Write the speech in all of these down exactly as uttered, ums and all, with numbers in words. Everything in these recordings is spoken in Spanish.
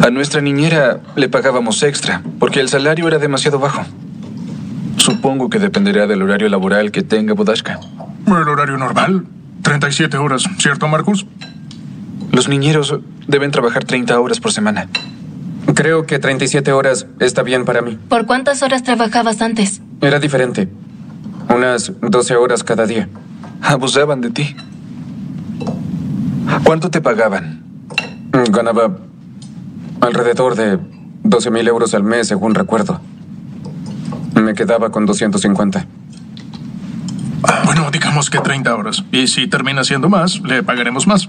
A nuestra niñera le pagábamos extra, porque el salario era demasiado bajo. Supongo que dependerá del horario laboral que tenga Vodashka. El horario normal, treinta y siete horas, ¿cierto, Marcus? Los niñeros deben trabajar treinta horas por semana. Creo que treinta y siete horas está bien para mí. ¿Por cuántas horas trabajabas antes? Era diferente. Unas doce horas cada día. Abusaban de ti. ¿Cuánto te pagaban? Ganaba alrededor de doce mil euros al mes, según recuerdo. Me quedaba con doscientos cincuenta. Bueno, digamos que treinta horas. Y si termina siendo más, le pagaremos más.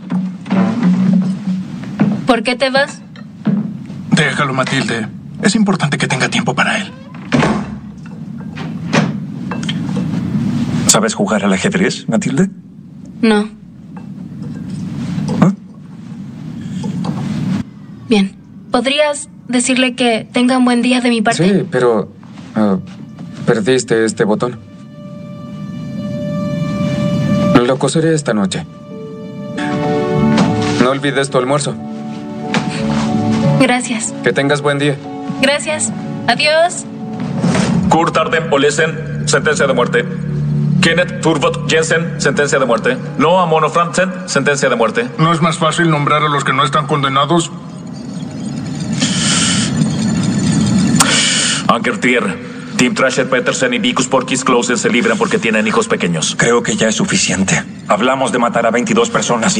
¿Por qué te vas? Déjalo, Matilde. Es importante que tenga tiempo para él. ¿Sabes jugar al ajedrez, Matilde? No. ¿Ah? Bien. ¿Podrías decirle que tenga un buen día de mi parte? Sí, pero uh, perdiste este botón. Lo coseré esta noche. No olvides tu almuerzo. Gracias. Que tengas buen día. Gracias. Adiós. Kurt Arden Olesen, sentencia de muerte. Kenneth Turvot Jensen, sentencia de muerte. Noah Mono Franzen, sentencia de muerte. ¿No es más fácil nombrar a los que no están condenados? Anker Trier, Tim Trashet Petersen y Vikus Porkis Clausen se libran porque tienen hijos pequeños. Creo que ya es suficiente. Hablamos de matar a veintidós personas y